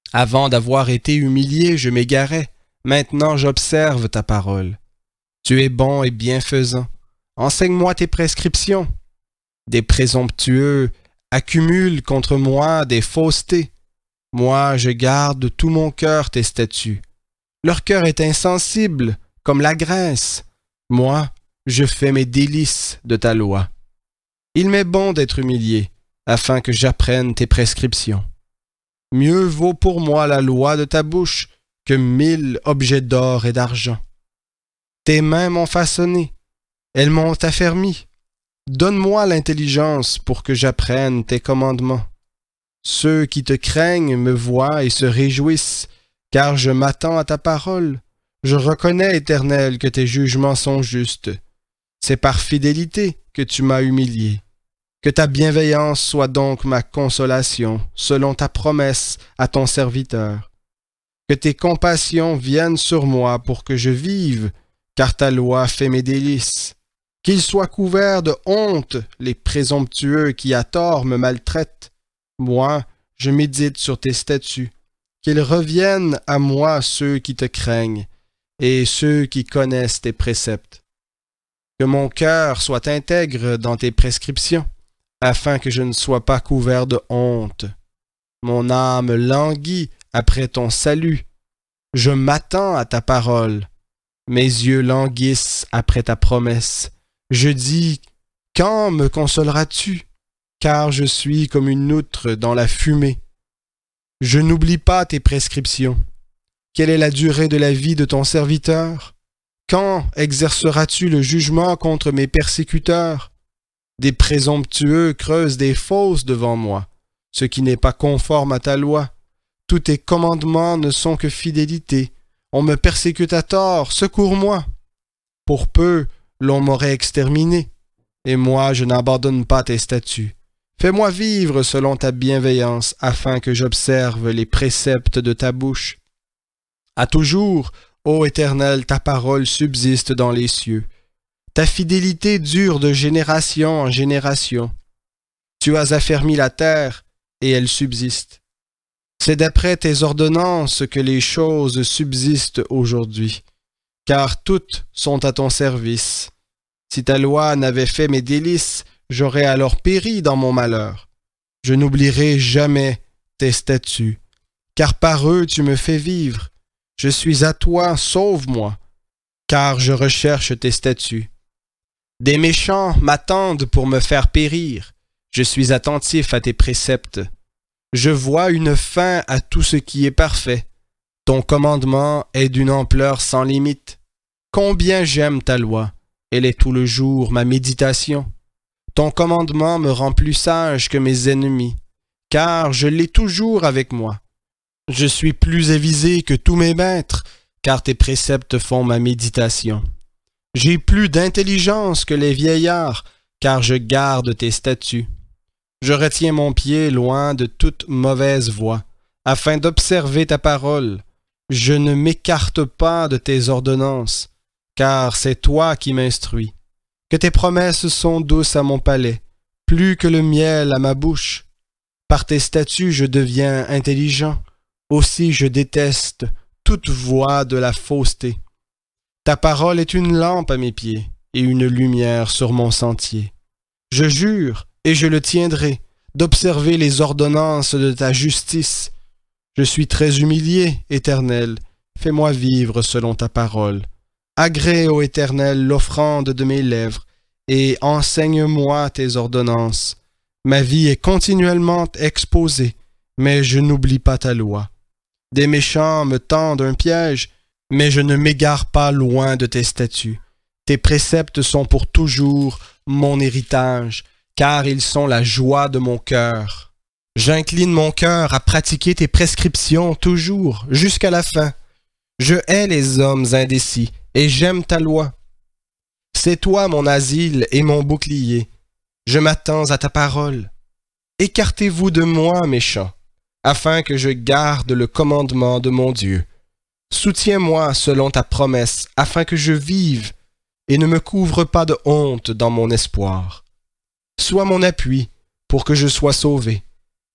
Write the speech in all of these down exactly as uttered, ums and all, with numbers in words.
Avant d'avoir été humilié, je m'égarais. Maintenant, j'observe ta parole. Tu es bon et bienfaisant. Enseigne-moi tes prescriptions. Des présomptueux accumulent contre moi des faussetés. Moi, je garde de tout mon cœur tes statuts. Leur cœur est insensible, comme la graisse. Moi, je fais mes délices de ta loi. Il m'est bon d'être humilié, afin que j'apprenne tes prescriptions. Mieux vaut pour moi la loi de ta bouche que mille objets d'or et d'argent. Tes mains m'ont façonné, elles m'ont affermi. Donne-moi l'intelligence pour que j'apprenne tes commandements. Ceux qui te craignent me voient et se réjouissent, car je m'attends à ta parole. Je reconnais, Éternel, que tes jugements sont justes. C'est par fidélité que tu m'as humilié. Que ta bienveillance soit donc ma consolation, selon ta promesse à ton serviteur. Que tes compassions viennent sur moi pour que je vive, car ta loi fait mes délices. Qu'ils soient couverts de honte les présomptueux qui à tort me maltraitent. Moi, je médite sur tes statuts. Qu'ils reviennent à moi ceux qui te craignent et ceux qui connaissent tes préceptes. Que mon cœur soit intègre dans tes prescriptions, afin que je ne sois pas couvert de honte. Mon âme languit après ton salut. Je m'attends à ta parole. Mes yeux languissent après ta promesse. Je dis, quand me consoleras-tu? Car je suis comme une outre dans la fumée. Je n'oublie pas tes prescriptions. Quelle est la durée de la vie de ton serviteur? Quand exerceras-tu le jugement contre mes persécuteurs? Des présomptueux creusent des fosses devant moi, ce qui n'est pas conforme à ta loi. Tous tes commandements ne sont que fidélité. On me persécute à tort, secours-moi. Pour peu, l'on m'aurait exterminé, et moi je n'abandonne pas tes statuts. Fais-moi vivre selon ta bienveillance, afin que j'observe les préceptes de ta bouche. À toujours, ô Éternel, ta parole subsiste dans les cieux. Ta fidélité dure de génération en génération. Tu as affermi la terre, et elle subsiste. C'est d'après tes ordonnances que les choses subsistent aujourd'hui, car toutes sont à ton service. Si ta loi n'avait fait mes délices, j'aurais alors péri dans mon malheur. Je n'oublierai jamais tes statuts, car par eux tu me fais vivre. Je suis à toi, sauve-moi, car je recherche tes statuts. Des méchants m'attendent pour me faire périr. Je suis attentif à tes préceptes. Je vois une fin à tout ce qui est parfait. Ton commandement est d'une ampleur sans limite. Combien j'aime ta loi. Elle est tout le jour ma méditation. Ton commandement me rend plus sage que mes ennemis, car je l'ai toujours avec moi. Je suis plus avisé que tous mes maîtres, car tes préceptes font ma méditation. J'ai plus d'intelligence que les vieillards, car je garde tes statuts. Je retiens mon pied loin de toute mauvaise voie, afin d'observer ta parole. Je ne m'écarte pas de tes ordonnances, car c'est toi qui m'instruis. Que tes promesses sont douces à mon palais, plus que le miel à ma bouche. Par tes statuts je deviens intelligent, aussi je déteste toute voie de la fausseté. Ta parole est une lampe à mes pieds et une lumière sur mon sentier. Je jure, et je le tiendrai, d'observer les ordonnances de ta justice. Je suis très humilié, Éternel, fais-moi vivre selon ta parole. Agrée, ô Éternel, l'offrande de mes lèvres, et enseigne-moi tes ordonnances. Ma vie est continuellement exposée, mais je n'oublie pas ta loi. Des méchants me tendent un piège, mais je ne m'égare pas loin de tes statuts. Tes préceptes sont pour toujours mon héritage, car ils sont la joie de mon cœur. J'incline mon cœur à pratiquer tes prescriptions toujours, jusqu'à la fin. Je hais les hommes indécis, et j'aime ta loi. C'est toi mon asile et mon bouclier. Je m'attends à ta parole. Écartez-vous de moi, méchants, afin que je garde le commandement de mon Dieu. Soutiens-moi selon ta promesse, afin que je vive, et ne me couvre pas de honte dans mon espoir. Sois mon appui, pour que je sois sauvé.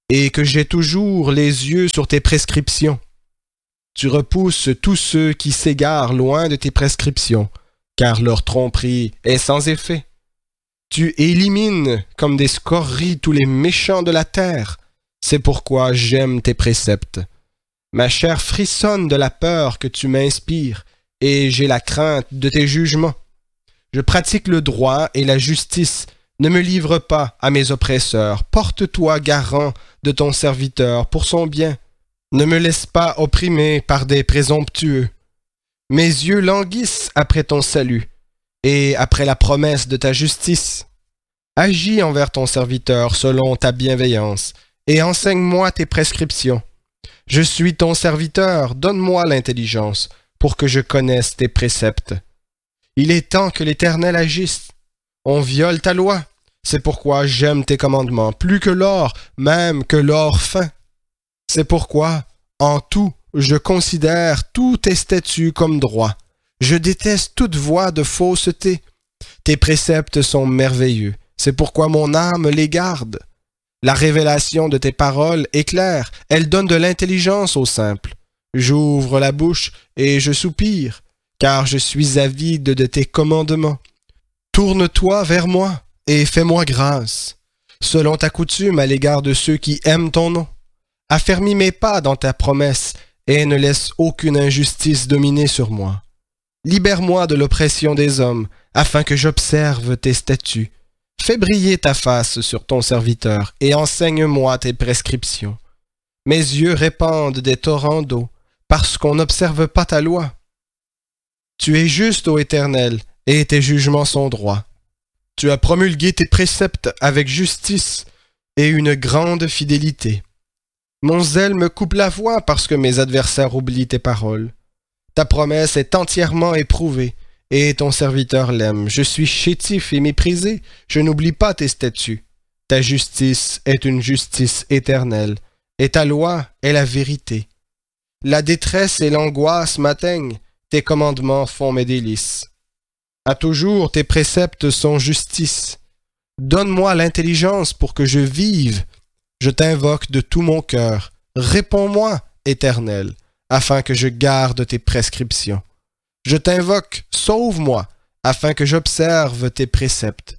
et que j'ai toujours les yeux sur tes prescriptions. Tu repousses tous ceux qui s'égarent loin de tes prescriptions, car leur tromperie est sans effet. Tu élimines comme des scories tous les méchants de la terre. C'est pourquoi j'aime tes préceptes. Ma chair frissonne de la peur que tu m'inspires, et j'ai la crainte de tes jugements. Je pratique le droit et la justice. Ne me livre pas à mes oppresseurs. Porte-toi garant de ton serviteur pour son bien. Ne me laisse pas opprimer par des présomptueux. Mes yeux languissent après ton salut et après la promesse de ta justice. Agis envers ton serviteur selon ta bienveillance et enseigne-moi tes prescriptions. Je suis ton serviteur, donne-moi l'intelligence pour que je connaisse tes préceptes. Il est temps que l'Éternel agisse. On viole ta loi. C'est pourquoi j'aime tes commandements, plus que l'or, même que l'or fin. C'est pourquoi, en tout, je considère tous tes statuts comme droits. Je déteste toute voie de fausseté. Tes préceptes sont merveilleux. C'est pourquoi mon âme les garde. La révélation de tes paroles est claire. Elle donne de l'intelligence aux simples. J'ouvre la bouche et je soupire, car je suis avide de tes commandements. Tourne-toi vers moi et fais-moi grâce, selon ta coutume à l'égard de ceux qui aiment ton nom. Affermis mes pas dans ta promesse et ne laisse aucune injustice dominer sur moi. Libère-moi de l'oppression des hommes, afin que j'observe tes statuts. Fais briller ta face sur ton serviteur et enseigne-moi tes prescriptions. Mes yeux répandent des torrents d'eau, parce qu'on n'observe pas ta loi. Tu es juste, ô Éternel, et tes jugements sont droits. Tu as promulgué tes préceptes avec justice et une grande fidélité. Mon zèle me coupe la voix parce que mes adversaires oublient tes paroles. Ta promesse est entièrement éprouvée, et ton serviteur l'aime. Je suis chétif et méprisé, je n'oublie pas tes statuts. Ta justice est une justice éternelle, et ta loi est la vérité. La détresse et l'angoisse m'atteignent, tes commandements font mes délices. À toujours tes préceptes sont justice. Donne-moi l'intelligence pour que je vive. Je t'invoque de tout mon cœur. Réponds-moi, Éternel, afin que je garde tes prescriptions. Je t'invoque, sauve-moi, afin que j'observe tes préceptes.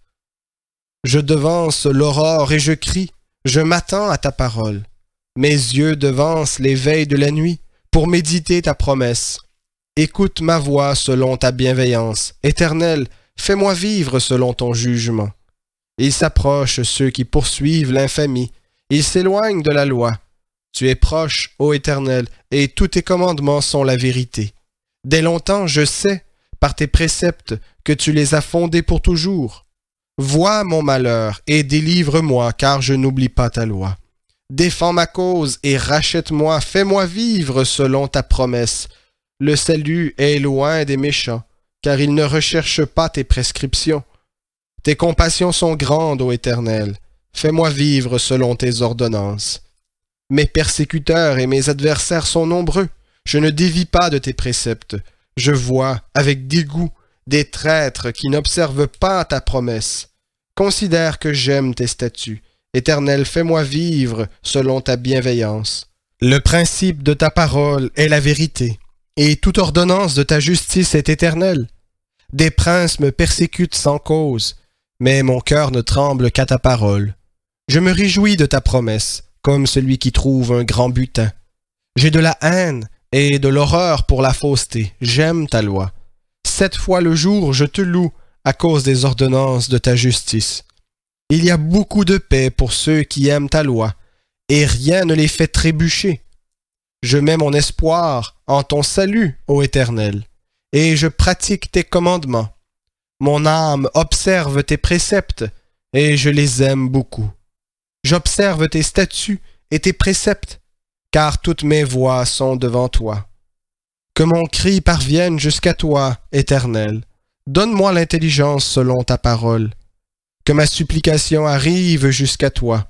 Je devance l'aurore et je crie, je m'attends à ta parole. Mes yeux devancent les veilles de la nuit pour méditer ta promesse. Écoute ma voix selon ta bienveillance. Éternel, fais-moi vivre selon ton jugement. Ils s'approchent ceux qui poursuivent l'infamie. Ils s'éloignent de la loi. Tu es proche, ô Éternel, et tous tes commandements sont la vérité. Dès longtemps, je sais, par tes préceptes, que tu les as fondés pour toujours. Vois mon malheur et délivre-moi, car je n'oublie pas ta loi. Défends ma cause et rachète-moi, fais-moi vivre selon ta promesse. Le salut est loin des méchants, car ils ne recherchent pas tes prescriptions. Tes compassions sont grandes, ô Éternel. Fais-moi vivre selon tes ordonnances. Mes persécuteurs et mes adversaires sont nombreux. Je ne dévie pas de tes préceptes. Je vois, avec dégoût, des traîtres qui n'observent pas ta promesse. Considère que j'aime tes statuts. Éternel, fais-moi vivre selon ta bienveillance. Le principe de ta parole est la vérité, et toute ordonnance de ta justice est éternelle. Des princes me persécutent sans cause, mais mon cœur ne tremble qu'à ta parole. Je me réjouis de ta promesse, comme celui qui trouve un grand butin. J'ai de la haine et de l'horreur pour la fausseté. J'aime ta loi. Sept fois le jour, je te loue à cause des ordonnances de ta justice. Il y a beaucoup de paix pour ceux qui aiment ta loi, et rien ne les fait trébucher. Je mets mon espoir en ton salut, ô Éternel, et je pratique tes commandements. Mon âme observe tes préceptes, et je les aime beaucoup. J'observe tes statuts et tes préceptes, car toutes mes voies sont devant toi. Que mon cri parvienne jusqu'à toi, Éternel. Donne-moi l'intelligence selon ta parole. Que ma supplication arrive jusqu'à toi.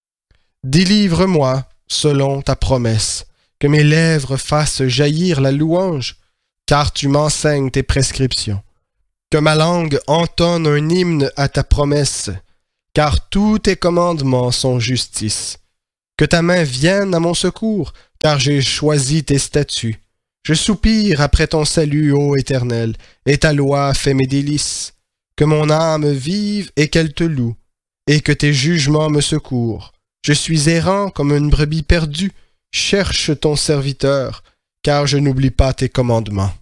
Délivre-moi selon ta promesse. Que mes lèvres fassent jaillir la louange, car tu m'enseignes tes prescriptions. Que ma langue entonne un hymne à ta promesse, car tous tes commandements sont justice. Que ta main vienne à mon secours, car j'ai choisi tes statuts. Je soupire après ton salut, ô Éternel, et ta loi fait mes délices. Que mon âme vive et qu'elle te loue, et que tes jugements me secourent. Je suis errant comme une brebis perdue. Cherche ton serviteur, car je n'oublie pas tes commandements.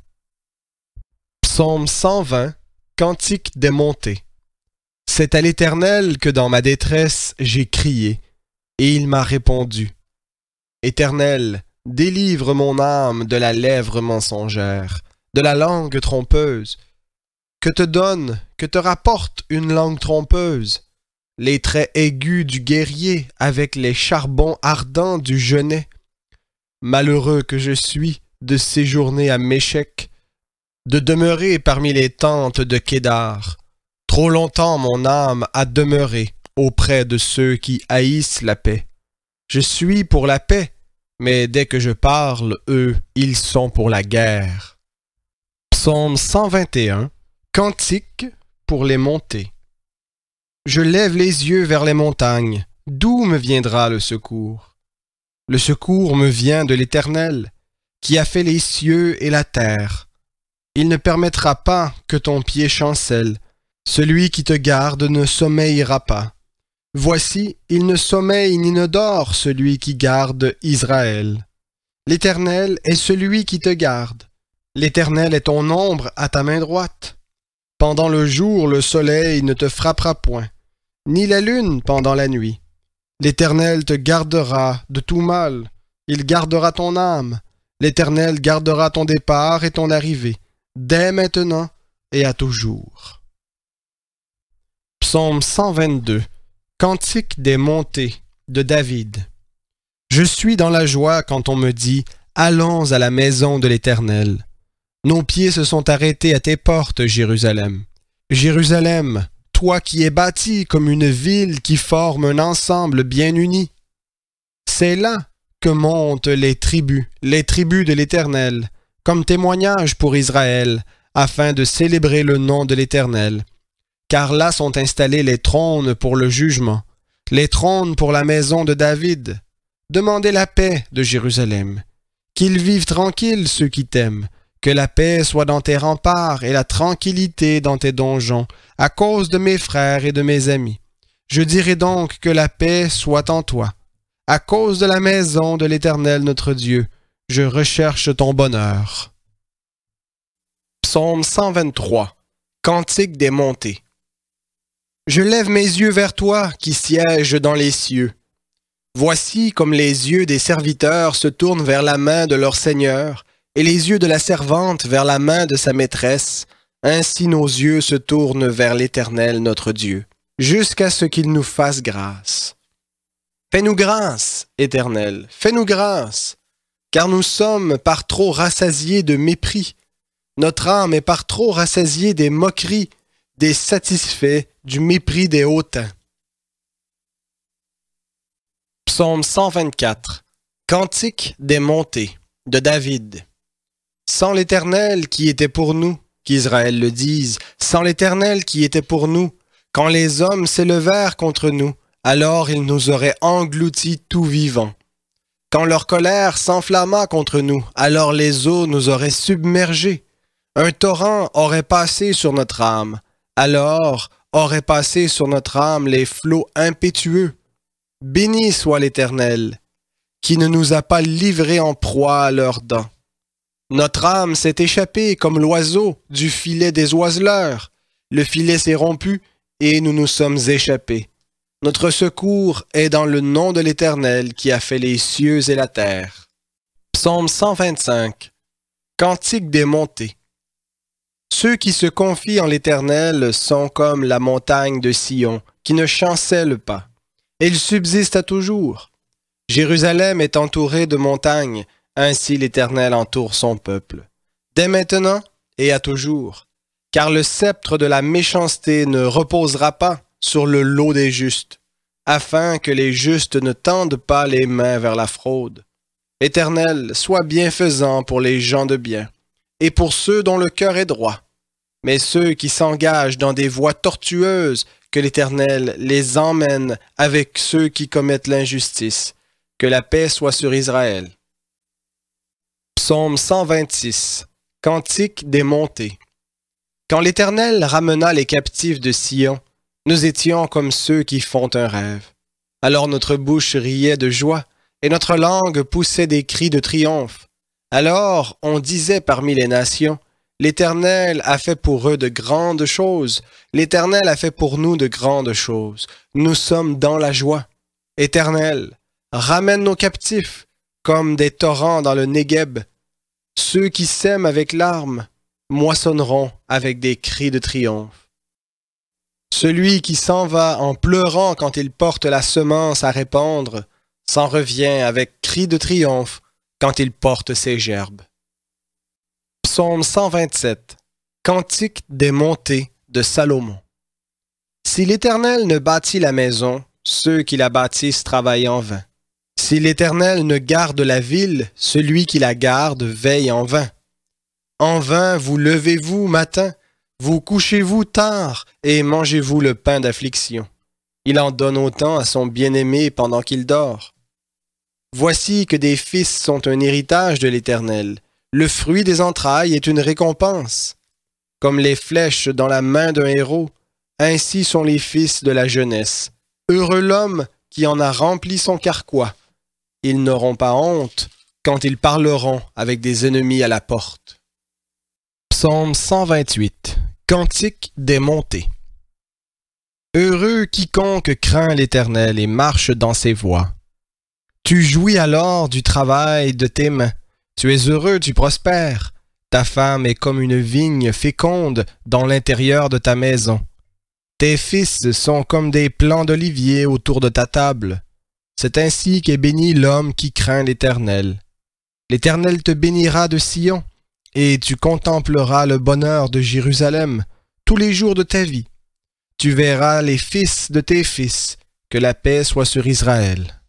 Psaume cent vingt, Cantique des montées. C'est à l'Éternel que dans ma détresse j'ai crié, et il m'a répondu. Éternel, délivre mon âme de la lèvre mensongère, de la langue trompeuse. Que te donne, que te rapporte une langue trompeuse? Les traits aigus du guerrier avec les charbons ardents du genet. Malheureux que je suis de séjourner à Méchec, de demeurer parmi les tentes de Kédar. Trop longtemps mon âme a demeuré auprès de ceux qui haïssent la paix. Je suis pour la paix, mais dès que je parle, eux, ils sont pour la guerre. Psaume cent vingt et un, Cantique pour les montées. Je lève les yeux vers les montagnes, d'où me viendra le secours? Le secours me vient de l'Éternel, qui a fait les cieux et la terre. Il ne permettra pas que ton pied chancelle. Celui qui te garde ne sommeillera pas. Voici, il ne sommeille ni ne dort celui qui garde Israël. L'Éternel est celui qui te garde. L'Éternel est ton ombre à ta main droite. Pendant le jour, le soleil ne te frappera point, ni la lune pendant la nuit. L'Éternel te gardera de tout mal. Il gardera ton âme. L'Éternel gardera ton départ et ton arrivée, dès maintenant et à toujours. Psaume cent vingt-deux, Cantique des montées de David. Je suis dans la joie quand on me dit « Allons à la maison de l'Éternel ». Nos pieds se sont arrêtés à tes portes, Jérusalem. Jérusalem, toi qui es bâtie comme une ville qui forme un ensemble bien uni. C'est là que montent les tribus, les tribus de l'Éternel, comme témoignage pour Israël, afin de célébrer le nom de l'Éternel. Car là sont installés les trônes pour le jugement, les trônes pour la maison de David. Demandez la paix de Jérusalem. Qu'ils vivent tranquilles ceux qui t'aiment, que la paix soit dans tes remparts et la tranquillité dans tes donjons, à cause de mes frères et de mes amis. Je dirai donc que la paix soit en toi. À cause de la maison de l'Éternel notre Dieu, je recherche ton bonheur. Psaume cent vingt-trois, Cantique des montées. Je lève mes yeux vers toi qui sièges dans les cieux. Voici comme les yeux des serviteurs se tournent vers la main de leur Seigneur, et les yeux de la servante vers la main de sa maîtresse, ainsi nos yeux se tournent vers l'Éternel notre Dieu, jusqu'à ce qu'il nous fasse grâce. Fais-nous grâce, Éternel, fais-nous grâce, car nous sommes par trop rassasiés de mépris. Notre âme est par trop rassasiée des moqueries, des satisfaits, du mépris des hautains. Psaume cent vingt-quatre, Cantique des montées de David. Sans l'Éternel qui était pour nous, qu'Israël le dise, sans l'Éternel qui était pour nous, quand les hommes s'élevèrent contre nous, alors ils nous auraient engloutis tout vivants. Quand leur colère s'enflamma contre nous, alors les eaux nous auraient submergés. Un torrent aurait passé sur notre âme, alors auraient passé sur notre âme les flots impétueux. Béni soit l'Éternel, qui ne nous a pas livrés en proie à leurs dents. Notre âme s'est échappée comme l'oiseau du filet des oiseleurs. Le filet s'est rompu et nous nous sommes échappés. Notre secours est dans le nom de l'Éternel qui a fait les cieux et la terre. Psaume cent vingt-cinq, Cantique des montées. Ceux qui se confient en l'Éternel sont comme la montagne de Sion, qui ne chancelle pas. Elle subsiste à toujours. Jérusalem est entourée de montagnes, ainsi l'Éternel entoure son peuple. Dès maintenant et à toujours, car le sceptre de la méchanceté ne reposera pas sur le lot des justes, afin que les justes ne tendent pas les mains vers la fraude. Éternel, sois bienfaisant pour les gens de bien, et pour ceux dont le cœur est droit. Mais ceux qui s'engagent dans des voies tortueuses, que l'Éternel les emmène avec ceux qui commettent l'injustice. Que la paix soit sur Israël. Psaume cent vingt-six. Cantique des montées. Quand l'Éternel ramena les captifs de Sion, nous étions comme ceux qui font un rêve. Alors notre bouche riait de joie, et notre langue poussait des cris de triomphe. Alors on disait parmi les nations, l'Éternel a fait pour eux de grandes choses, l'Éternel a fait pour nous de grandes choses. Nous sommes dans la joie. Éternel, ramène nos captifs, comme des torrents dans le Négueb. Ceux qui sèment avec larmes moissonneront avec des cris de triomphe. Celui qui s'en va en pleurant quand il porte la semence à répandre, s'en revient avec cris de triomphe quand il porte ses gerbes. Psaume cent vingt-sept. Cantique des montées de Salomon. Si l'Éternel ne bâtit la maison, ceux qui la bâtissent travaillent en vain. Si l'Éternel ne garde la ville, celui qui la garde veille en vain. En vain vous levez-vous matin, vous couchez-vous tard et mangez-vous le pain d'affliction. Il en donne autant à son bien-aimé pendant qu'il dort. Voici que des fils sont un héritage de l'Éternel. Le fruit des entrailles est une récompense. Comme les flèches dans la main d'un héros, ainsi sont les fils de la jeunesse. Heureux l'homme qui en a rempli son carquois. Ils n'auront pas honte quand ils parleront avec des ennemis à la porte. Psaume cent vingt-huit. Cantique des montées. Heureux quiconque craint l'Éternel et marche dans ses voies. Tu jouis alors du travail de tes mains. Tu es heureux, tu prospères. Ta femme est comme une vigne féconde dans l'intérieur de ta maison. Tes fils sont comme des plants d'olivier autour de ta table. C'est ainsi qu'est béni l'homme qui craint l'Éternel. L'Éternel te bénira de Sion, et tu contempleras le bonheur de Jérusalem tous les jours de ta vie. Tu verras les fils de tes fils, que la paix soit sur Israël.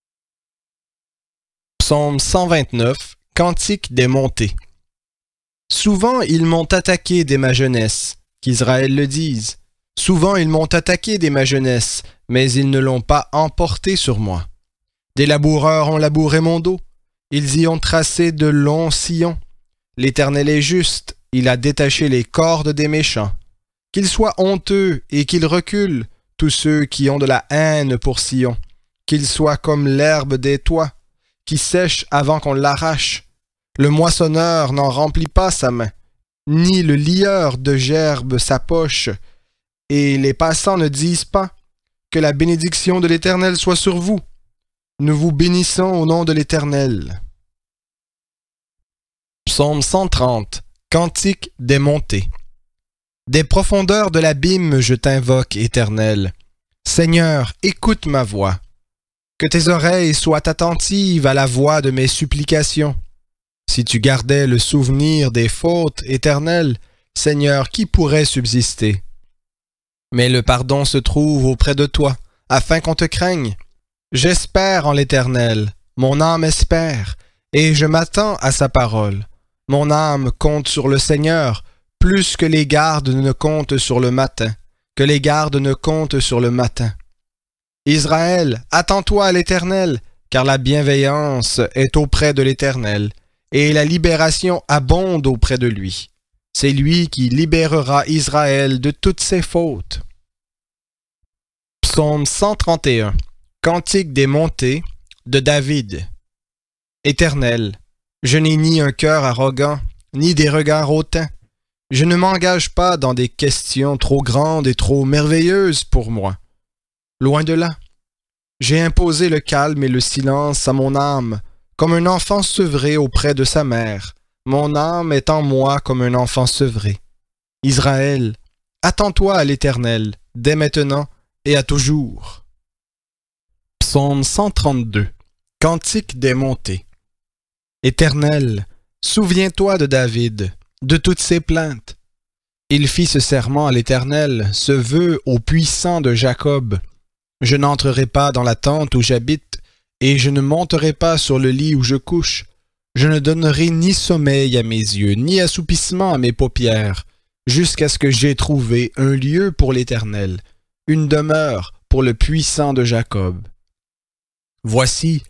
Psaume cent vingt-neuf. Cantique des montées. Souvent ils m'ont attaqué dès ma jeunesse, qu'Israël le dise. Souvent ils m'ont attaqué dès ma jeunesse, mais ils ne l'ont pas emporté sur moi. Des laboureurs ont labouré mon dos, ils y ont tracé de longs sillons. L'Éternel est juste, il a détaché les cordes des méchants. Qu'ils soient honteux et qu'ils reculent, tous ceux qui ont de la haine pour Sion. Qu'ils soient comme l'herbe des toits, qui sèche avant qu'on l'arrache. Le moissonneur n'en remplit pas sa main, ni le lieur de gerbes sa poche, et les passants ne disent pas que la bénédiction de l'Éternel soit sur vous. Nous vous bénissons au nom de l'Éternel. Psaume cent trente. Cantique des montées. Des profondeurs de l'abîme je t'invoque, Éternel. Seigneur, écoute ma voix. Que tes oreilles soient attentives à la voix de mes supplications. Si tu gardais le souvenir des fautes, Éternel, Seigneur, qui pourrait subsister? Mais le pardon se trouve auprès de toi, afin qu'on te craigne. J'espère en l'Éternel, mon âme espère, et je m'attends à sa parole. Mon âme compte sur le Seigneur, plus que les gardes ne comptent sur le matin, que les gardes ne comptent sur le matin. Israël, attends-toi à l'Éternel, car la bienveillance est auprès de l'Éternel, et la libération abonde auprès de lui. C'est lui qui libérera Israël de toutes ses fautes. Psaume cent trente et un. Cantique des montées de David. Éternel, je n'ai ni un cœur arrogant, ni des regards hautains. Je ne m'engage pas dans des questions trop grandes et trop merveilleuses pour moi. Loin de là. J'ai imposé le calme et le silence à mon âme, comme un enfant sevré auprès de sa mère. Mon âme est en moi comme un enfant sevré. Israël, attends-toi à l'Éternel, dès maintenant et à toujours. Psaume cent trente-deux. Cantique des montées. Éternel, souviens-toi de David, de toutes ses plaintes. Il fit ce serment à l'Éternel, ce vœu au puissant de Jacob. Je n'entrerai pas dans la tente où j'habite, et je ne monterai pas sur le lit où je couche. Je ne donnerai ni sommeil à mes yeux, ni assoupissement à mes paupières, jusqu'à ce que j'aie trouvé un lieu pour l'Éternel, une demeure pour le puissant de Jacob. Voici,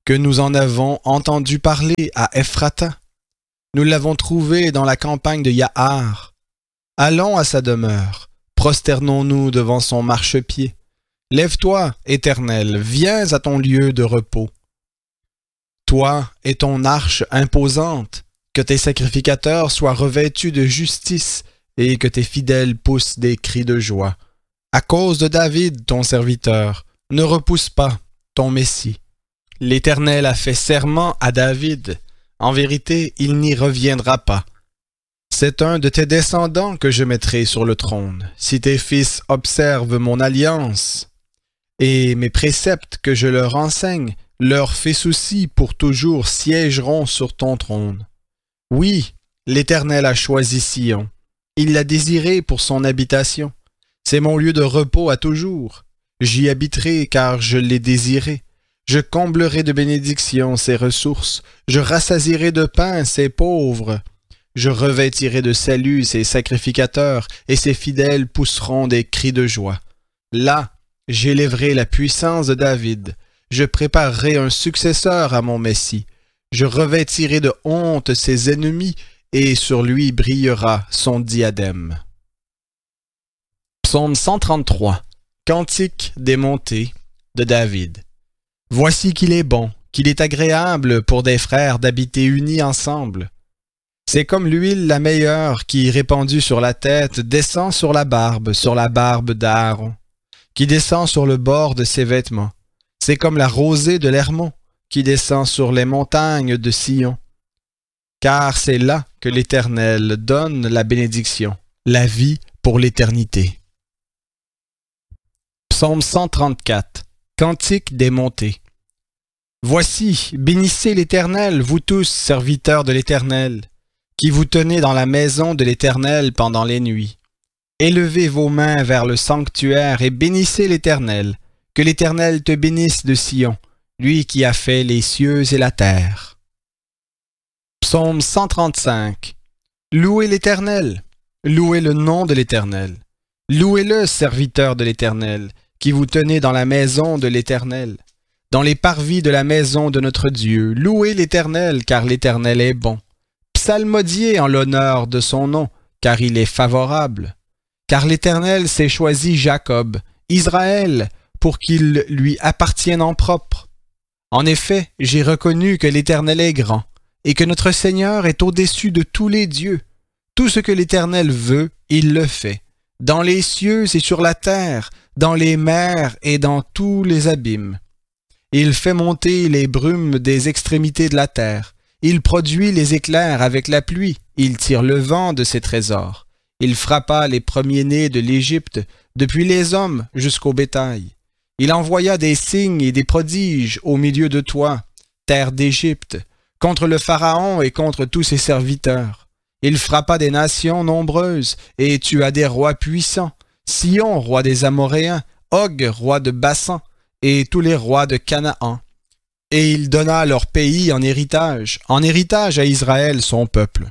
que nous en avons entendu parler à Ephrata. Nous l'avons trouvé dans la campagne de Yahar. Allons à sa demeure, prosternons-nous devant son marchepied. Lève-toi, Éternel, viens à ton lieu de repos. Toi et ton arche imposante, que tes sacrificateurs soient revêtus de justice et que tes fidèles poussent des cris de joie. À cause de David, ton serviteur, ne repousse pas ton Messie. L'Éternel a fait serment à David. En vérité, il n'y reviendra pas. C'est un de tes descendants que je mettrai sur le trône, si tes fils observent mon alliance. Et mes préceptes que je leur enseigne, leurs fils aussi pour toujours siégeront sur ton trône. Oui, l'Éternel a choisi Sion. Il l'a désiré pour son habitation. C'est mon lieu de repos à toujours. J'y habiterai car je l'ai désiré. Je comblerai de bénédictions ses ressources. Je rassasierai de pain ses pauvres. Je revêtirai de salut ses sacrificateurs, et ses fidèles pousseront des cris de joie. Là, j'élèverai la puissance de David. Je préparerai un successeur à mon Messie. Je revêtirai de honte ses ennemis, et sur lui brillera son diadème. Psaume cent trente-trois. Cantique des montées de David. Voici qu'il est bon, qu'il est agréable pour des frères d'habiter unis ensemble. C'est comme l'huile la meilleure qui, répandue sur la tête, descend sur la barbe, sur la barbe d'Aaron, qui descend sur le bord de ses vêtements. C'est comme la rosée de l'Hermon, qui descend sur les montagnes de Sion. Car c'est là que l'Éternel donne la bénédiction, la vie pour l'éternité. Psaume cent trente-quatre. Cantique des montées. Voici, bénissez l'Éternel, vous tous, serviteurs de l'Éternel, qui vous tenez dans la maison de l'Éternel pendant les nuits. Élevez vos mains vers le sanctuaire et bénissez l'Éternel. Que l'Éternel te bénisse de Sion, lui qui a fait les cieux et la terre. Psaume cent trente-cinq. Louez l'Éternel, louez le nom de l'Éternel. Louez-le, serviteurs de l'Éternel, qui vous tenez dans la maison de l'Éternel, dans les parvis de la maison de notre Dieu. Louez l'Éternel, car l'Éternel est bon. Psalmodiez en l'honneur de son nom, car il est favorable. Car l'Éternel s'est choisi Jacob, Israël, pour qu'il lui appartienne en propre. En effet, j'ai reconnu que l'Éternel est grand, et que notre Seigneur est au-dessus de tous les dieux. Tout ce que l'Éternel veut, il le fait, dans les cieux et sur la terre, dans les mers et dans tous les abîmes. Il fait monter les brumes des extrémités de la terre. Il produit les éclairs avec la pluie. Il tire le vent de ses trésors. Il frappa les premiers-nés de l'Égypte, depuis les hommes jusqu'au bétail. Il envoya des signes et des prodiges au milieu de toi, terre d'Égypte, contre le Pharaon et contre tous ses serviteurs. Il frappa des nations nombreuses et tua des rois puissants, Sion, roi des Amoréens, Og, roi de Bassan, et tous les rois de Canaan. Et il donna leur pays en héritage, en héritage à Israël son peuple.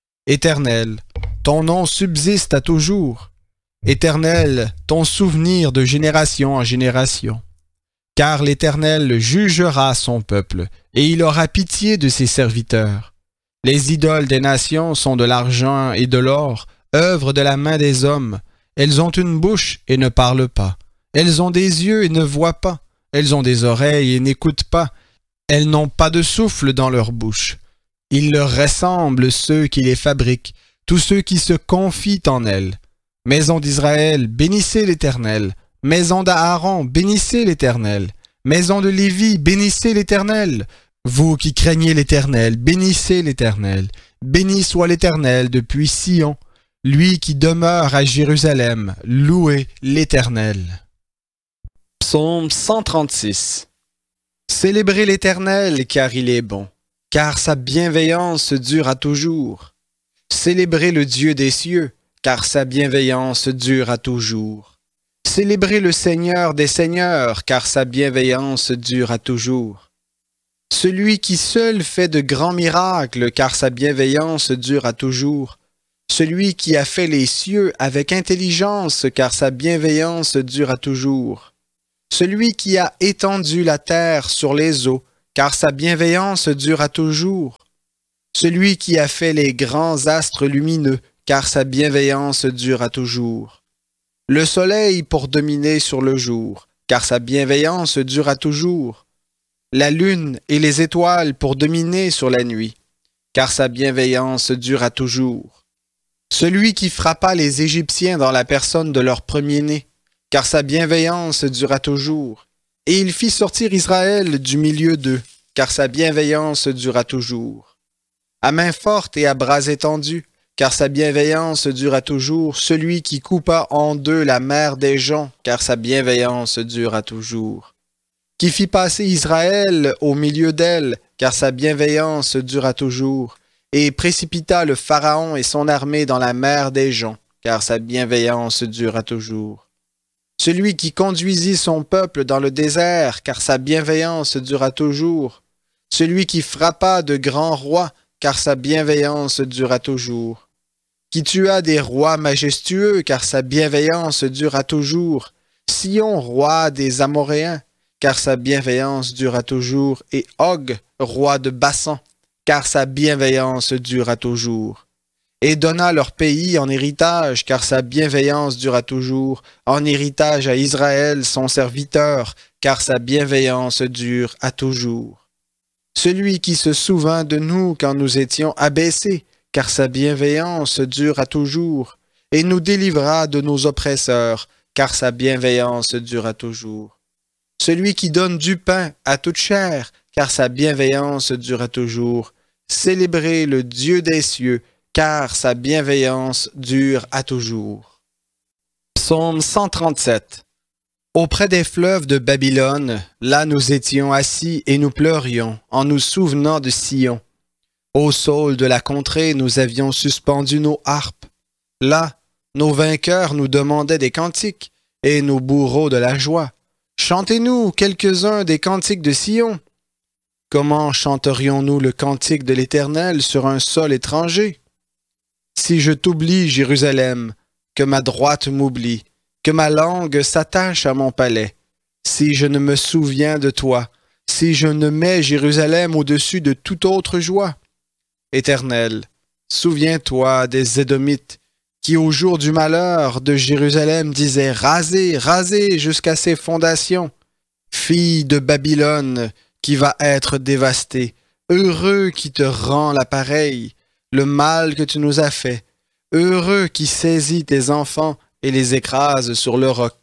Éternel, ton nom subsiste à toujours. Éternel, ton souvenir de génération en génération. Car l'Éternel jugera son peuple, et il aura pitié de ses serviteurs. Les idoles des nations sont de l'argent et de l'or, œuvre de la main des hommes. Elles ont une bouche et ne parlent pas. Elles ont des yeux et ne voient pas. Elles ont des oreilles et n'écoutent pas. Elles n'ont pas de souffle dans leur bouche. Ils leur ressemblent ceux qui les fabriquent, tous ceux qui se confient en elles. Maison d'Israël, bénissez l'Éternel. Maison d'Aaron, bénissez l'Éternel. Maison de Lévi, bénissez l'Éternel. Vous qui craignez l'Éternel, bénissez l'Éternel. Béni soit l'Éternel depuis Sion. Lui qui demeure à Jérusalem, louez l'Éternel. Psaume cent trente-six. Célébrez l'Éternel, car il est bon, car sa bienveillance dure à toujours. Célébrez le Dieu des cieux, car sa bienveillance dure à toujours. Célébrez le Seigneur des seigneurs, car sa bienveillance dure à toujours. Celui qui seul fait de grands miracles, car sa bienveillance dure à toujours. Celui qui a fait les cieux avec intelligence, car sa bienveillance dure à toujours. Celui qui a étendu la terre sur les eaux, car sa bienveillance dure à toujours. Celui qui a fait les grands astres lumineux, car sa bienveillance dure à toujours. Le soleil pour dominer sur le jour, car sa bienveillance dure à toujours. La lune et les étoiles pour dominer sur la nuit, car sa bienveillance dure à toujours. Celui qui frappa les Égyptiens dans la personne de leur premier-né, car sa bienveillance dure à toujours. Et il fit sortir Israël du milieu d'eux, car sa bienveillance dure à toujours. À main forte et à bras étendus, car sa bienveillance dure à toujours. Celui qui coupa en deux la mer des gens, car sa bienveillance dure à toujours. Qui fit passer Israël au milieu d'elle, car sa bienveillance dure à toujours. Et précipita le Pharaon et son armée dans la mer des gens, car sa bienveillance dure à toujours. Celui qui conduisit son peuple dans le désert, car sa bienveillance dure à toujours. Celui qui frappa de grands rois, car sa bienveillance dure à toujours. Qui tua des rois majestueux, car sa bienveillance dure à toujours. Sion, roi des Amoréens, car sa bienveillance dure à toujours. Et Og, roi de Bassan, car sa bienveillance dure à toujours. Et donna leur pays en héritage, car sa bienveillance dure à toujours, en héritage à Israël, son serviteur, car sa bienveillance dure à toujours. Celui qui se souvint de nous quand nous étions abaissés, car sa bienveillance dure à toujours, et nous délivra de nos oppresseurs, car sa bienveillance dure à toujours. Celui qui donne du pain à toute chair, car sa bienveillance dure à toujours. Célébrez le Dieu des cieux, car sa bienveillance dure à toujours. Psaume cent trente-sept. Auprès des fleuves de Babylone, là nous étions assis et nous pleurions, en nous souvenant de Sion. Au saule de la contrée, nous avions suspendu nos harpes. Là, nos vainqueurs nous demandaient des cantiques, et nos bourreaux de la joie. Chantez-nous quelques-uns des cantiques de Sion. Comment chanterions-nous le cantique de l'Éternel sur un sol étranger? Si je t'oublie, Jérusalem, que ma droite m'oublie, que ma langue s'attache à mon palais, si je ne me souviens de toi, si je ne mets Jérusalem au-dessus de toute autre joie. Éternel, souviens-toi des Édomites, qui au jour du malheur de Jérusalem disaient « Rasez, rasez jusqu'à ses fondations, fille de Babylone, qui va être dévastée, heureux qui te rend l'appareil, le mal que tu nous as fait, heureux qui saisit tes enfants et les écrase sur le roc. »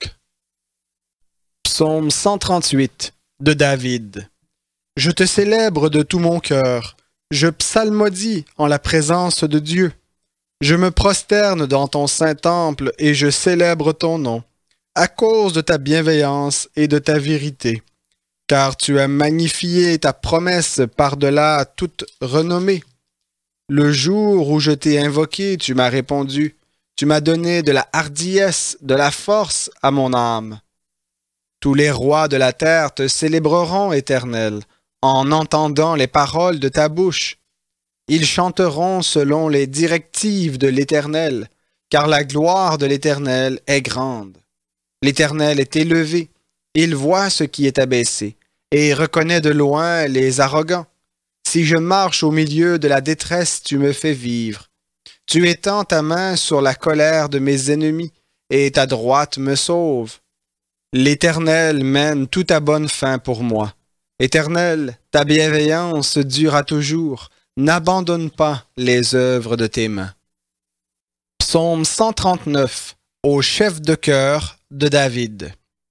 Psaume cent trente-huit de David. Je te célèbre de tout mon cœur, je psalmodie en la présence de Dieu. Je me prosterne dans ton saint temple et je célèbre ton nom, à cause de ta bienveillance et de ta vérité. Car tu as magnifié ta promesse par-delà toute renommée. Le jour où je t'ai invoqué, tu m'as répondu. Tu m'as donné de la hardiesse, de la force à mon âme. Tous les rois de la terre te célébreront, Éternel, en entendant les paroles de ta bouche. Ils chanteront selon les directives de l'Éternel, car la gloire de l'Éternel est grande. L'Éternel est élevé, il voit ce qui est abaissé, et reconnaît de loin les arrogants. Si je marche au milieu de la détresse, tu me fais vivre. Tu étends ta main sur la colère de mes ennemis, et ta droite me sauve. L'Éternel mène tout à bonne fin pour moi. Éternel, ta bienveillance dure à toujours. N'abandonne pas les œuvres de tes mains. Psaume cent trente-neuf, au chef de chœur de David.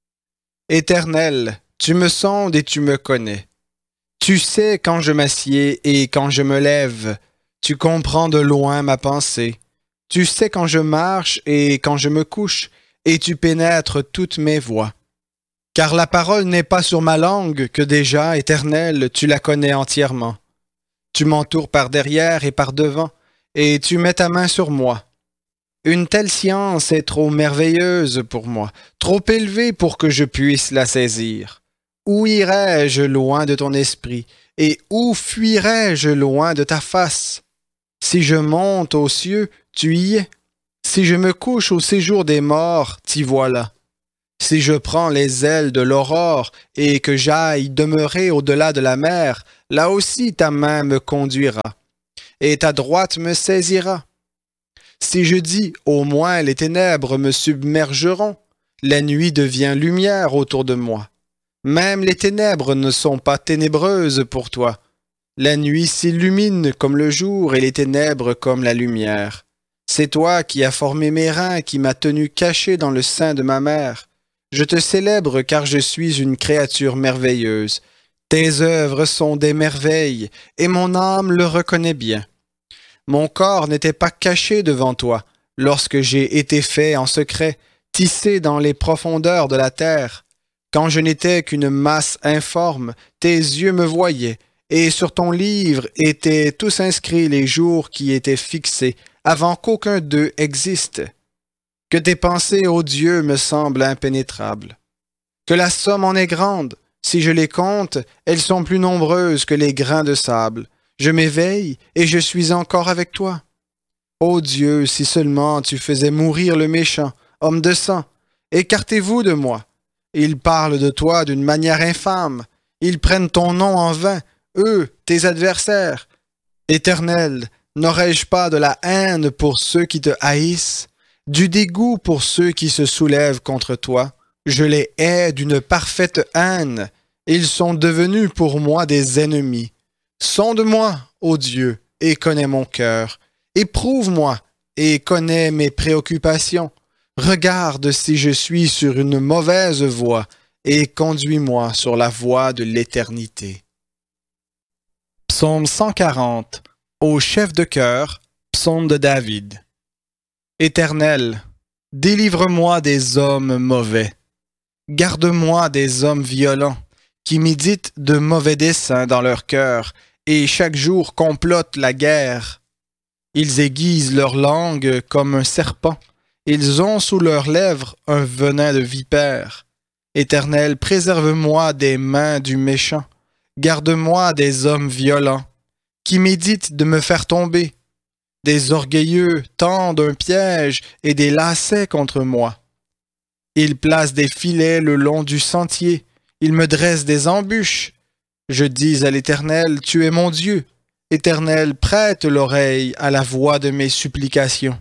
Éternel, tu me sondes et tu me connais. Tu sais quand je m'assieds et quand je me lève. Tu comprends de loin ma pensée. Tu sais quand je marche et quand je me couche, et tu pénètres toutes mes voies. Car la parole n'est pas sur ma langue que déjà, Éternel, tu la connais entièrement. Tu m'entoures par derrière et par devant, et tu mets ta main sur moi. Une telle science est trop merveilleuse pour moi, trop élevée pour que je puisse la saisir. Où irais-je loin de ton esprit, et où fuirais-je loin de ta face? Si je monte aux cieux, tu y es. Si je me couche au séjour des morts, t'y voilà. Si je prends les ailes de l'aurore et que j'aille demeurer au-delà de la mer, là aussi ta main me conduira, et ta droite me saisira. Si je dis, au moins les ténèbres me submergeront, la nuit devient lumière autour de moi. Même les ténèbres ne sont pas ténébreuses pour toi. La nuit s'illumine comme le jour et les ténèbres comme la lumière. C'est toi qui as formé mes reins, qui m'as tenu caché dans le sein de ma mère. Je te célèbre car je suis une créature merveilleuse. Tes œuvres sont des merveilles, et mon âme le reconnaît bien. Mon corps n'était pas caché devant toi, lorsque j'ai été fait en secret, tissé dans les profondeurs de la terre. Quand je n'étais qu'une masse informe, tes yeux me voyaient, et sur ton livre étaient tous inscrits les jours qui étaient fixés, avant qu'aucun d'eux existe. Que tes pensées, ô Dieu, me semblent impénétrables. Que la somme en est grande. Si je les compte, elles sont plus nombreuses que les grains de sable. Je m'éveille et je suis encore avec toi. Ô Dieu, si seulement tu faisais mourir le méchant, homme de sang, écartez-vous de moi. Ils parlent de toi d'une manière infâme. Ils prennent ton nom en vain, eux, tes adversaires. Éternel, n'aurais-je pas de la haine pour ceux qui te haïssent? Du dégoût pour ceux qui se soulèvent contre toi. Je les hais d'une parfaite haine. Ils sont devenus pour moi des ennemis. Sonde-moi, ô Dieu, et connais mon cœur. Éprouve-moi et connais mes préoccupations. Regarde si je suis sur une mauvaise voie et conduis-moi sur la voie de l'éternité. Psaume cent quarante. Au chef de chœur, psaume de David. Éternel, délivre-moi des hommes mauvais. Garde-moi des hommes violents, qui méditent de mauvais desseins dans leur cœur, et chaque jour complotent la guerre. Ils aiguisent leur langue comme un serpent. Ils ont sous leurs lèvres un venin de vipère. Éternel, préserve-moi des mains du méchant. Garde-moi des hommes violents, qui méditent de me faire tomber. Des orgueilleux tendent un piège et des lacets contre moi. Ils placent des filets le long du sentier. Ils me dressent des embûches. Je dis à l'Éternel, tu es mon Dieu. Éternel, prête l'oreille à la voix de mes supplications.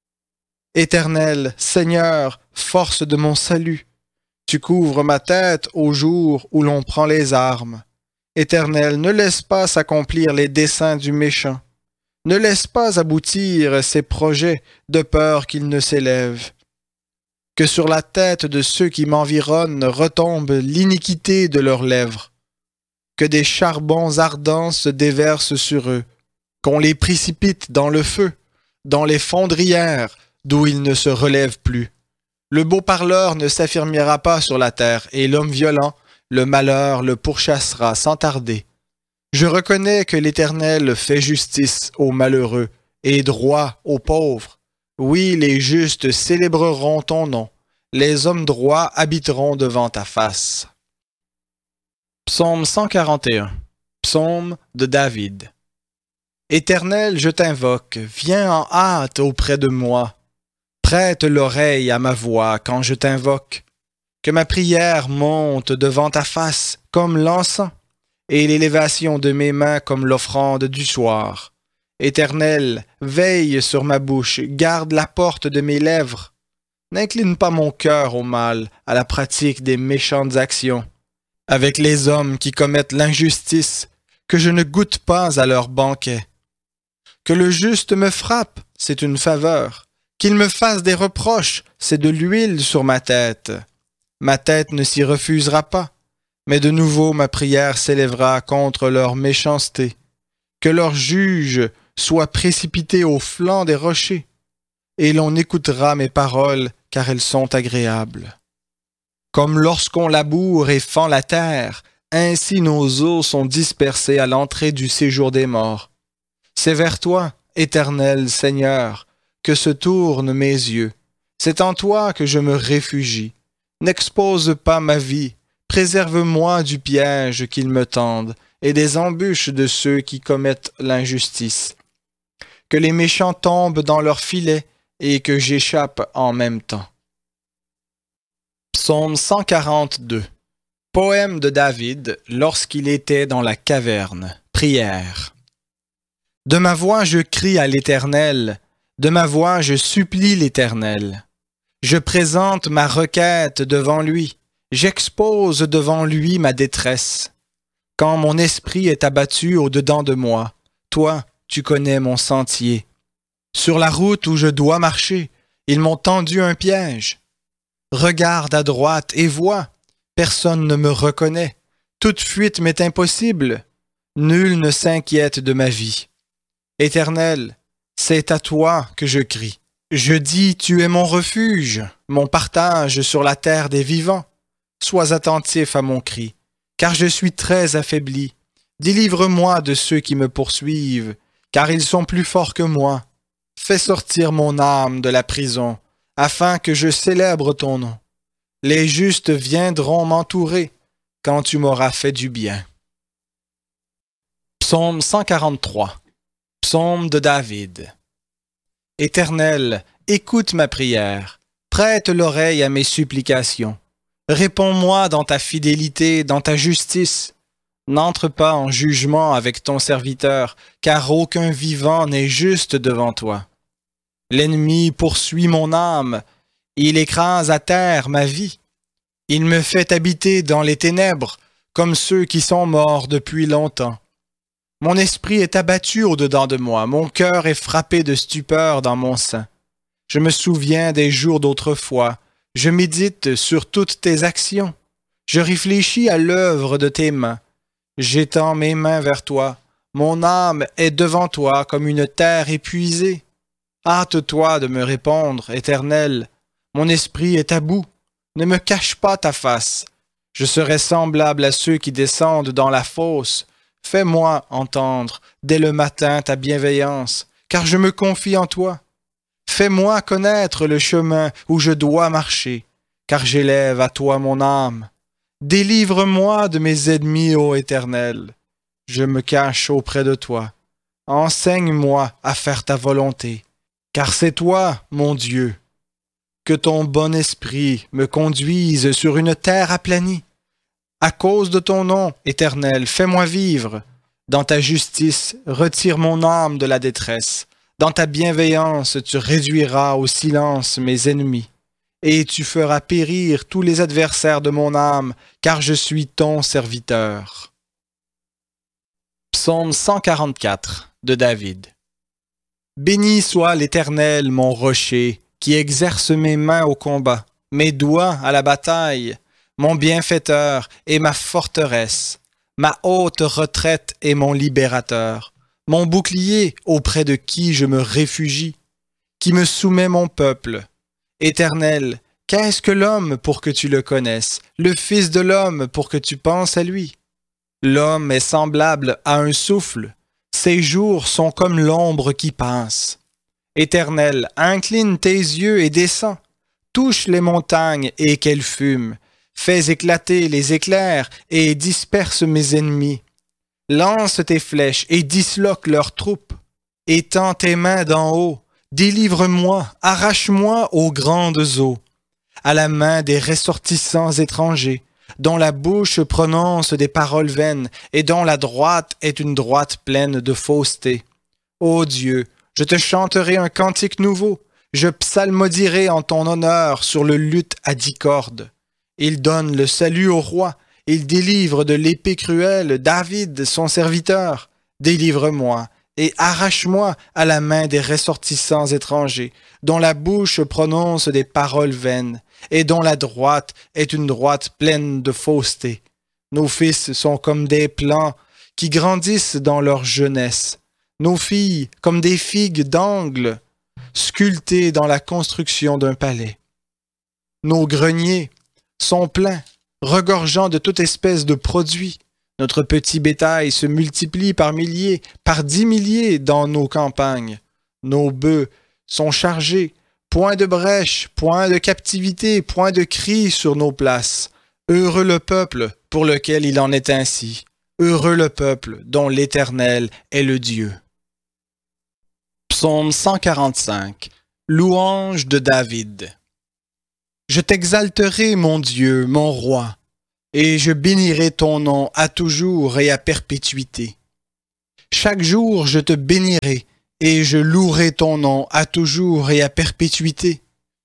Éternel, Seigneur, force de mon salut, tu couvres ma tête au jour où l'on prend les armes. Éternel, ne laisse pas s'accomplir les desseins du méchant. Ne laisse pas aboutir ses projets de peur qu'il ne s'élève. Que sur la tête de ceux qui m'environnent retombe l'iniquité de leurs lèvres. Que des charbons ardents se déversent sur eux, qu'on les précipite dans le feu, dans les fondrières, d'où ils ne se relèvent plus. Le beau parleur ne s'affirmera pas sur la terre, et l'homme violent, le malheur le pourchassera sans tarder. Je reconnais que l'Éternel fait justice aux malheureux et droit aux pauvres. Oui, les justes célébreront ton nom. Les hommes droits habiteront devant ta face. Psaume cent quarante et un. Psaume de David. Éternel, je t'invoque, viens en hâte auprès de moi. Prête l'oreille à ma voix quand je t'invoque. Que ma prière monte devant ta face comme l'encens, et l'élévation de mes mains comme l'offrande du soir. Éternel, veille sur ma bouche, garde la porte de mes lèvres. N'incline pas mon cœur au mal, à la pratique des méchantes actions. Avec les hommes qui commettent l'injustice, que je ne goûte pas à leur banquet. Que le juste me frappe, c'est une faveur. Qu'il me fasse des reproches, c'est de l'huile sur ma tête. Ma tête ne s'y refusera pas. Mais de nouveau ma prière s'élèvera contre leur méchanceté. Que leur juge soit précipité au flanc des rochers, et l'on écoutera mes paroles, car elles sont agréables. Comme lorsqu'on laboure et fend la terre, ainsi nos os sont dispersés à l'entrée du séjour des morts. C'est vers toi, Éternel Seigneur, que se tournent mes yeux. C'est en toi que je me réfugie. N'expose pas ma vie. Préserve-moi du piège qu'ils me tendent et des embûches de ceux qui commettent l'injustice. Que les méchants tombent dans leurs filets et que j'échappe en même temps. Psaume cent quarante-deux. Poème de David lorsqu'il était dans la caverne. Prière. De ma voix je crie à l'Éternel, de ma voix je supplie l'Éternel. Je présente ma requête devant lui, j'expose devant lui ma détresse. Quand mon esprit est abattu au-dedans de moi, toi, tu connais mon sentier. Sur la route où je dois marcher, ils m'ont tendu un piège. Regarde à droite et vois, personne ne me reconnaît. Toute fuite m'est impossible. Nul ne s'inquiète de ma vie. Éternel, c'est à toi que je crie. Je dis, tu es mon refuge, mon partage sur la terre des vivants. Sois attentif à mon cri, car je suis très affaibli. Délivre-moi de ceux qui me poursuivent, car ils sont plus forts que moi. Fais sortir mon âme de la prison, afin que je célèbre ton nom. Les justes viendront m'entourer quand tu m'auras fait du bien. Psaume cent quarante-trois. Psaume de David. Éternel, écoute ma prière, prête l'oreille à mes supplications. Réponds-moi dans ta fidélité, dans ta justice. N'entre pas en jugement avec ton serviteur, car aucun vivant n'est juste devant toi. L'ennemi poursuit mon âme, il écrase à terre ma vie. Il me fait habiter dans les ténèbres, comme ceux qui sont morts depuis longtemps. Mon esprit est abattu au-dedans de moi, mon cœur est frappé de stupeur dans mon sein. Je me souviens des jours d'autrefois, je médite sur toutes tes actions. Je réfléchis à l'œuvre de tes mains. J'étends mes mains vers toi, mon âme est devant toi comme une terre épuisée. Hâte-toi de me répondre, Éternel, mon esprit est à bout. Ne me cache pas ta face. Je serai semblable à ceux qui descendent dans la fosse. Fais-moi entendre dès le matin ta bienveillance, car je me confie en toi. Fais-moi connaître le chemin où je dois marcher, car j'élève à toi mon âme. Délivre-moi de mes ennemis, ô Éternel. Je me cache auprès de toi. Enseigne-moi à faire ta volonté, car c'est toi, mon Dieu. Que ton bon esprit me conduise sur une terre aplanie. À cause de ton nom, Éternel, fais-moi vivre. Dans ta justice, retire mon âme de la détresse. Dans ta bienveillance, tu réduiras au silence mes ennemis. Et tu feras périr tous les adversaires de mon âme, car je suis ton serviteur. Psaume cent quarante-quatre de David. Béni soit l'Éternel, mon rocher, qui exerce mes mains au combat, mes doigts à la bataille, mon bienfaiteur et ma forteresse, ma haute retraite et mon libérateur, mon bouclier auprès de qui je me réfugie, qui me soumet mon peuple. Éternel, qu'est-ce que l'homme pour que tu le connaisses, le Fils de l'homme pour que tu penses à lui? L'homme est semblable à un souffle, ses jours sont comme l'ombre qui passe. Éternel, incline tes yeux et descends, touche les montagnes et qu'elles fument, fais éclater les éclairs et disperse mes ennemis. Lance tes flèches et disloque leurs troupes. Étends tes mains d'en haut, délivre-moi, arrache-moi aux grandes eaux, à la main des ressortissants étrangers, dont la bouche prononce des paroles vaines et dont la droite est une droite pleine de fausseté. Ô Dieu, je te chanterai un cantique nouveau, je psalmodierai en ton honneur sur le luth à dix cordes. Il donne le salut au roi, il délivre de l'épée cruelle David, son serviteur. Délivre-moi et arrache-moi à la main des ressortissants étrangers, dont la bouche prononce des paroles vaines, et dont la droite est une droite pleine de fausseté. Nos fils sont comme des plants qui grandissent dans leur jeunesse, nos filles comme des figues d'angle, sculptées dans la construction d'un palais. Nos greniers sont pleins, regorgeant de toute espèce de produits. Notre petit bétail se multiplie par milliers, par dix milliers dans nos campagnes. Nos bœufs sont chargés, point de brèche, point de captivité, point de cri sur nos places. Heureux le peuple pour lequel il en est ainsi. Heureux le peuple dont l'Éternel est le Dieu. Psaume cent quarante-cinq. Louange de David. Je t'exalterai, mon Dieu, mon roi, et je bénirai ton nom à toujours et à perpétuité. Chaque jour je te bénirai, et je louerai ton nom à toujours et à perpétuité.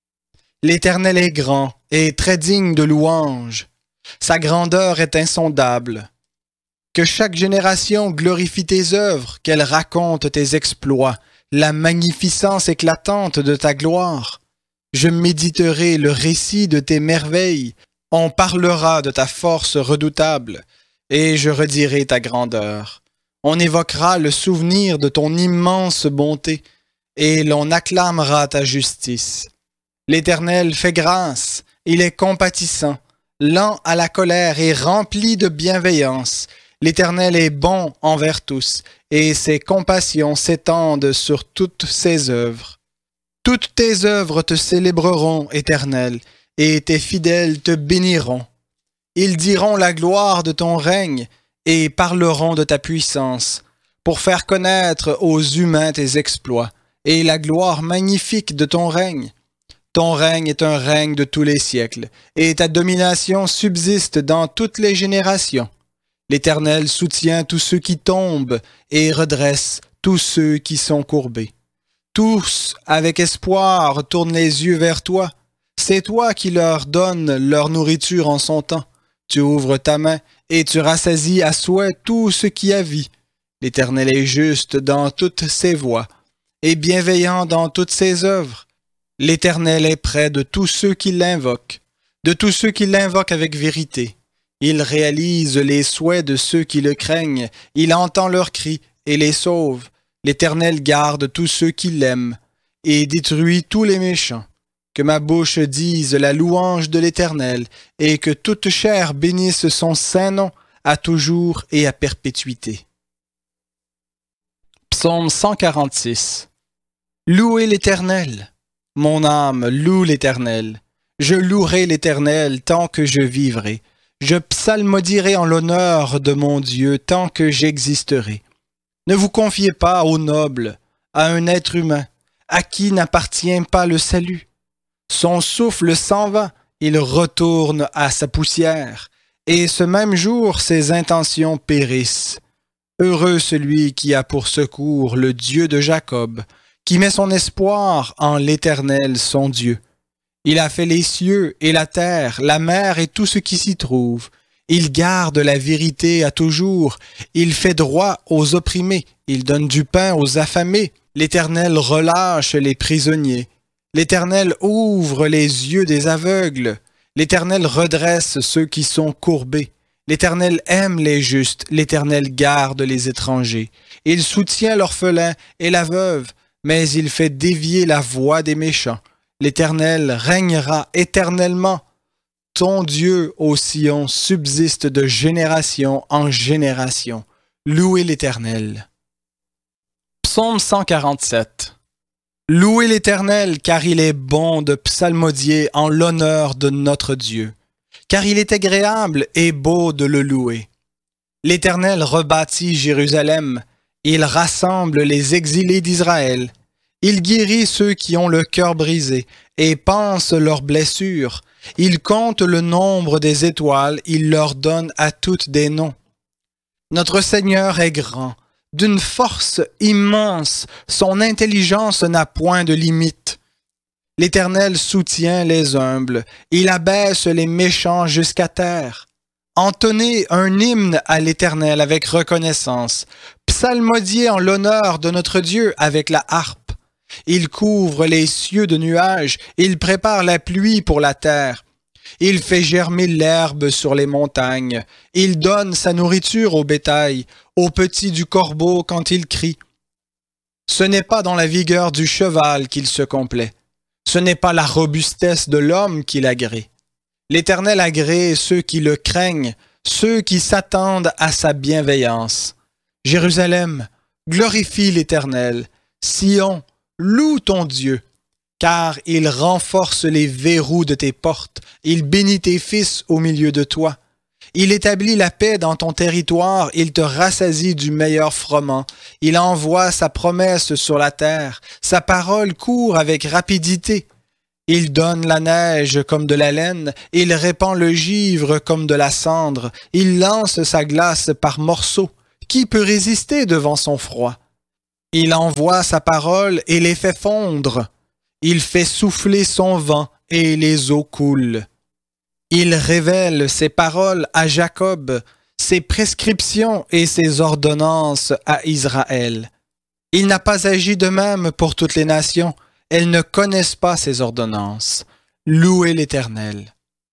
L'Éternel est grand et très digne de louange. Sa grandeur est insondable. Que chaque génération glorifie tes œuvres, qu'elle raconte tes exploits, la magnificence éclatante de ta gloire. Je méditerai le récit de tes merveilles, on parlera de ta force redoutable, et je redirai ta grandeur. On évoquera le souvenir de ton immense bonté, et l'on acclamera ta justice. L'Éternel fait grâce, il est compatissant, lent à la colère et rempli de bienveillance. L'Éternel est bon envers tous, et ses compassions s'étendent sur toutes ses œuvres. Toutes tes œuvres te célébreront, Éternel, et tes fidèles te béniront. Ils diront la gloire de ton règne, et parleront de ta puissance, pour faire connaître aux humains tes exploits, et la gloire magnifique de ton règne. Ton règne est un règne de tous les siècles, et ta domination subsiste dans toutes les générations. L'Éternel soutient tous ceux qui tombent, et redresse tous ceux qui sont courbés. Tous, avec espoir, tournent les yeux vers toi. C'est toi qui leur donnes leur nourriture en son temps. Tu ouvres ta main, et tu rassasies à souhait tout ce qui a vie. L'Éternel est juste dans toutes ses voies, et bienveillant dans toutes ses œuvres. L'Éternel est près de tous ceux qui l'invoquent, de tous ceux qui l'invoquent avec vérité. Il réalise les souhaits de ceux qui le craignent, il entend leurs cris et les sauve. L'Éternel garde tous ceux qui l'aiment, et détruit tous les méchants. Que ma bouche dise la louange de l'Éternel, et que toute chair bénisse son saint nom, à toujours et à perpétuité. Psaume cent quarante-six. Louez l'Éternel. Mon âme loue l'Éternel. Je louerai l'Éternel tant que je vivrai. Je psalmodierai en l'honneur de mon Dieu tant que j'existerai. Ne vous confiez pas aux nobles, à un être humain, à qui n'appartient pas le salut. Son souffle s'en va, il retourne à sa poussière, et ce même jour ses intentions périssent. Heureux celui qui a pour secours le Dieu de Jacob, qui met son espoir en l'Éternel son Dieu. Il a fait les cieux et la terre, la mer et tout ce qui s'y trouve. Il garde la vérité à toujours. Il fait droit aux opprimés. Il donne du pain aux affamés. L'Éternel relâche les prisonniers. L'Éternel ouvre les yeux des aveugles. L'Éternel redresse ceux qui sont courbés. L'Éternel aime les justes. L'Éternel garde les étrangers. Il soutient l'orphelin et la veuve, mais il fait dévier la voie des méchants. L'Éternel régnera éternellement. Ton Dieu, ô Sion, subsiste de génération en génération. Louez l'Éternel. Psaume cent quarante-sept. Louez l'Éternel, car il est bon de psalmodier en l'honneur de notre Dieu, car il est agréable et beau de le louer. L'Éternel rebâtit Jérusalem, il rassemble les exilés d'Israël. Il guérit ceux qui ont le cœur brisé et panse leurs blessures. Il compte le nombre des étoiles, il leur donne à toutes des noms. Notre Seigneur est grand, d'une force immense, son intelligence n'a point de limite. L'Éternel soutient les humbles, il abaisse les méchants jusqu'à terre. Entonnez un hymne à l'Éternel avec reconnaissance, psalmodiez en l'honneur de notre Dieu avec la harpe. Il couvre les cieux de nuages, il prépare la pluie pour la terre. Il fait germer l'herbe sur les montagnes, il donne sa nourriture au bétail, aux petits du corbeau quand il crie. Ce n'est pas dans la vigueur du cheval qu'il se complaît, ce n'est pas la robustesse de l'homme qu'il agrée. L'Éternel agrée ceux qui le craignent, ceux qui s'attendent à sa bienveillance. Jérusalem, glorifie l'Éternel. Sion, loue ton Dieu, car il renforce les verrous de tes portes, il bénit tes fils au milieu de toi. Il établit la paix dans ton territoire, il te rassasie du meilleur froment. Il envoie sa promesse sur la terre, sa parole court avec rapidité. Il donne la neige comme de la laine, il répand le givre comme de la cendre, il lance sa glace par morceaux. Qui peut résister devant son froid? Il envoie sa parole et les fait fondre. Il fait souffler son vent et les eaux coulent. Il révèle ses paroles à Jacob, ses prescriptions et ses ordonnances à Israël. Il n'a pas agi de même pour toutes les nations. Elles ne connaissent pas ses ordonnances. Louez l'Éternel.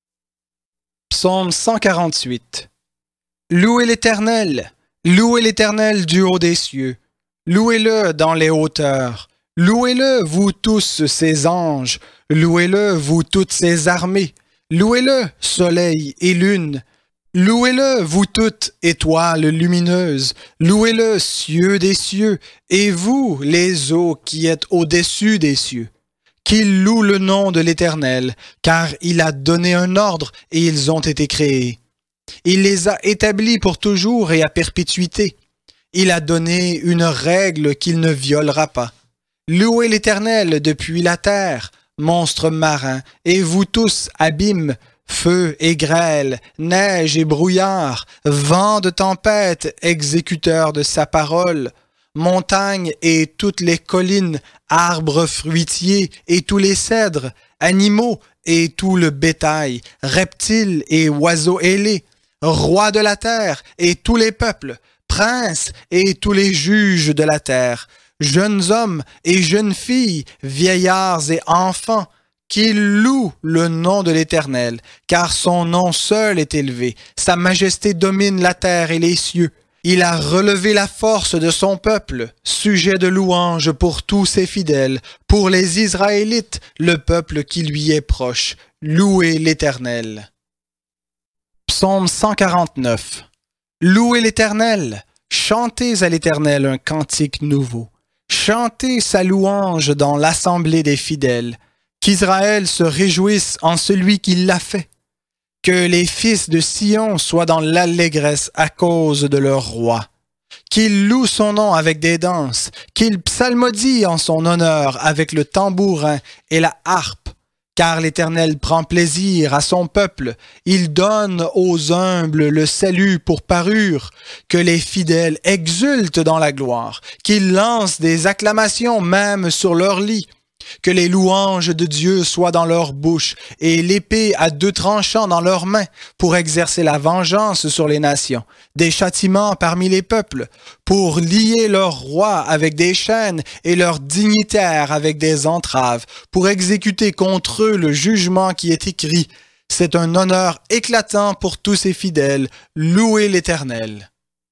Psaume cent quarante-huit. Louez l'Éternel, louez l'Éternel du haut des cieux. Louez-le dans les hauteurs. Louez-le, vous tous ses anges. Louez-le, vous toutes ses armées. Louez-le, soleil et lune. Louez-le, vous toutes, étoiles lumineuses. Louez-le, cieux des cieux, et vous, les eaux qui êtes au-dessus des cieux. Qu'ils louent le nom de l'Éternel, car il a donné un ordre et ils ont été créés. Il les a établis pour toujours et à perpétuité. Il a donné une règle qu'il ne violera pas. Louez l'Éternel depuis la terre, monstres marins, et vous tous, abîmes, feu et grêle, neige et brouillard, vent de tempête, exécuteur de sa parole, montagnes et toutes les collines, arbres fruitiers et tous les cèdres, animaux et tout le bétail, reptiles et oiseaux ailés, rois de la terre et tous les peuples, princes et tous les juges de la terre, jeunes hommes et jeunes filles, vieillards et enfants, qu'ils louent le nom de l'Éternel, car son nom seul est élevé. Sa majesté domine la terre et les cieux. Il a relevé la force de son peuple, sujet de louange pour tous ses fidèles, pour les Israélites, le peuple qui lui est proche. Louez l'Éternel. Psaume cent quarante-neuf. Louez l'Éternel, chantez à l'Éternel un cantique nouveau. Chantez sa louange dans l'assemblée des fidèles. Qu'Israël se réjouisse en celui qui l'a fait. Que les fils de Sion soient dans l'allégresse à cause de leur roi. Qu'ils louent son nom avec des danses, qu'ils psalmodient en son honneur avec le tambourin et la harpe. Car l'Éternel prend plaisir à son peuple, il donne aux humbles le salut pour parure. Que les fidèles exultent dans la gloire, qu'ils lancent des acclamations même sur leur lit. Que les louanges de Dieu soient dans leur bouche et l'épée à deux tranchants dans leurs mains pour exercer la vengeance sur les nations, des châtiments parmi les peuples, pour lier leurs rois avec des chaînes et leurs dignitaires avec des entraves, pour exécuter contre eux le jugement qui est écrit. C'est un honneur éclatant pour tous ses fidèles. Louez l'Éternel.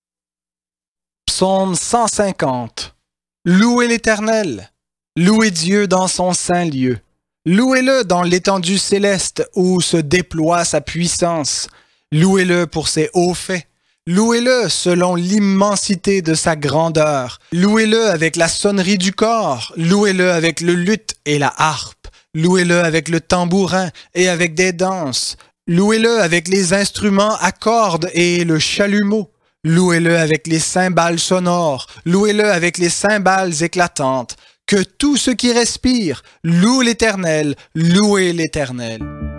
Psaume cent cinquante. Louez l'Éternel. Louez Dieu dans son saint lieu. Louez-le dans l'étendue céleste où se déploie sa puissance. Louez-le pour ses hauts faits. Louez-le selon l'immensité de sa grandeur. Louez-le avec la sonnerie du cor. Louez-le avec le luth et la harpe. Louez-le avec le tambourin et avec des danses. Louez-le avec les instruments à cordes et le chalumeau. Louez-le avec les cymbales sonores. Louez-le avec les cymbales éclatantes. Que tout ce qui respire loue l'Éternel, louez l'Éternel.